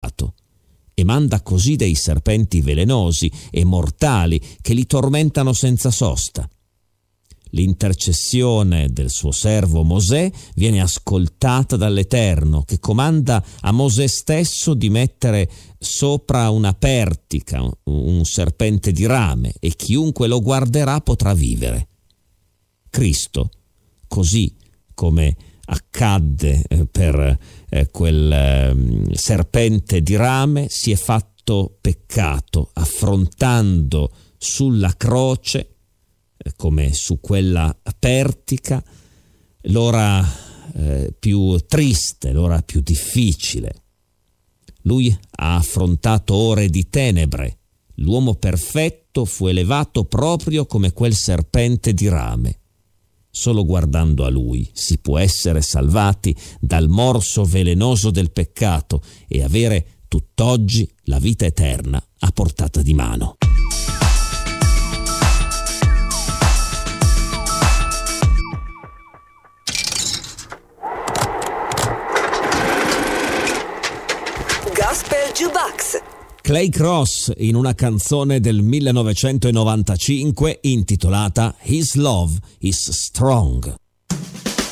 peccato e manda così dei serpenti velenosi e mortali che li tormentano senza sosta. L'intercessione del suo servo Mosè viene ascoltata dall'Eterno, che comanda a Mosè stesso di mettere sopra una pertica un serpente di rame, e chiunque lo guarderà potrà vivere. Cristo, così come accadde per quel serpente di rame, si è fatto peccato, affrontando sulla croce, come su quella pertica, l'ora più triste, l'ora più difficile. Lui ha affrontato ore di tenebre. L'uomo perfetto fu elevato proprio come quel serpente di rame. Solo guardando a lui si può essere salvati dal morso velenoso del peccato e avere tutt'oggi la vita eterna a portata di mano. Gospel Jukebox. Clay Cross in una canzone del 1995 intitolata His Love is Strong.